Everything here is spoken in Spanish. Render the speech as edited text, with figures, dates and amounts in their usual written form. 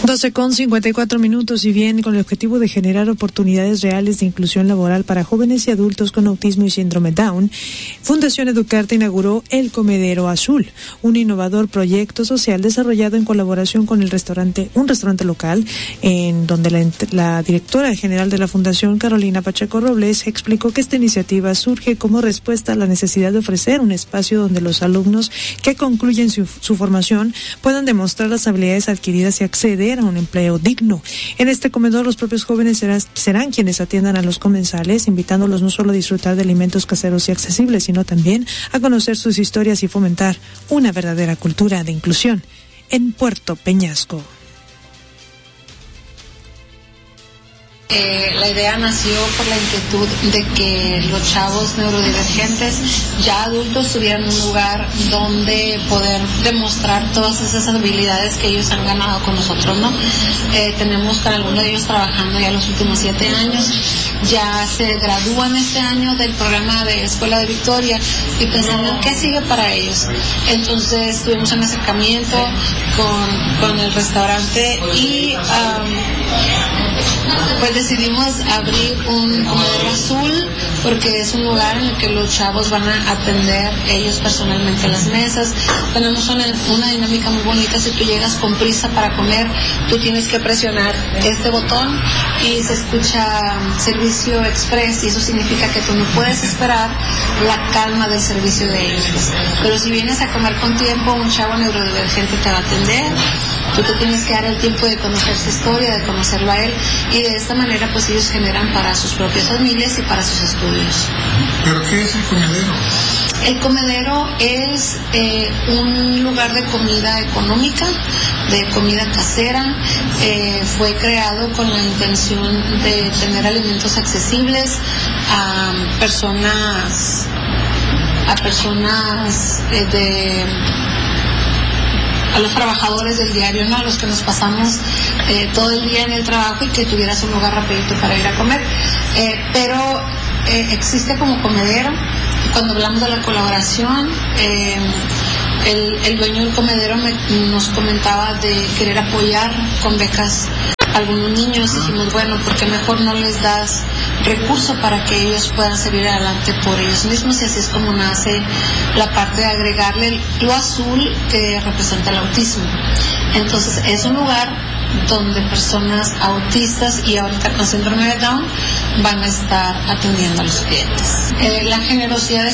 12:54 y bien, con el objetivo de generar oportunidades reales de inclusión laboral para jóvenes y adultos con autismo y síndrome Down, Fundación Educarte inauguró El Comedero Azul, un innovador proyecto social desarrollado en colaboración con un restaurante local, en donde la directora general de la Fundación, Carolina Pacheco Robles, explicó que esta iniciativa surge como respuesta a la necesidad de ofrecer un espacio donde los alumnos que concluyen su formación puedan demostrar las habilidades adquiridas y acceder a un empleo digno. En este comedor, los propios jóvenes serán quienes atiendan a los comensales, invitándolos no solo a disfrutar de alimentos caseros y accesibles, sino también a conocer sus historias y fomentar una verdadera cultura de inclusión en Puerto Peñasco. La idea nació por la inquietud de que los chavos neurodivergentes, ya adultos, tuvieran un lugar donde poder demostrar todas esas habilidades que ellos han ganado con nosotros, ¿no? Tenemos con algunos de ellos trabajando ya los últimos 7 años, ya se gradúan este año del programa de Escuela de Victoria y pensando en qué sigue para ellos. Entonces tuvimos un acercamiento con el restaurante y pues decidimos abrir un comedero azul porque es un lugar en el que los chavos van a atender ellos personalmente las mesas. Tenemos una dinámica muy bonita. Si tú llegas con prisa para comer, tú tienes que presionar este botón y se escucha servicio express, y eso significa que tú no puedes esperar la calma del servicio de ellos. Pero si vienes a comer con tiempo, un chavo neurodivergente te va a atender. Tú te tienes que dar el tiempo de conocer su historia, de conocerlo a él, y de esta manera pues ellos generan para sus propias familias y para sus estudios. ¿Pero qué es el comedero? El comedero es un lugar de comida económica, de comida casera. Fue creado con la intención de tener alimentos accesibles a personas a los trabajadores del diario, ¿no? A los que nos pasamos todo el día en el trabajo y que tuvieras un lugar rapidito para ir a comer. Pero existe como comedero. Cuando hablamos de la colaboración, el dueño del comedero nos comentaba de querer apoyar con becas a algunos niños. Dijimos, bueno, ¿por qué mejor no les das recursos para que ellos puedan seguir adelante por ellos mismos? Y así es como nace la parte de agregarle lo azul que representa el autismo. Entonces es un lugar donde personas autistas y ahorita con síndrome de Down van a estar atendiendo a los clientes. La generosidad